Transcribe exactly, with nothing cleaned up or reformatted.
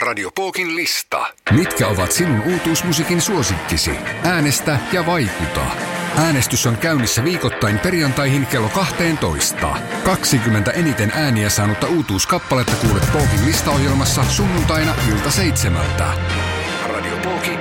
Radio Pookin lista. Mitkä ovat sinun uutuusmusiikin suosikkisi? Äänestä ja vaikuta. Äänestys on käynnissä viikoittain perjantaihin kello kaksitoista. kaksikymmentä eniten ääniä saanutta uutuuskappaletta kuulet Pookin listaohjelmassa sunnuntaina ilta seitsemältä. Radio Pookin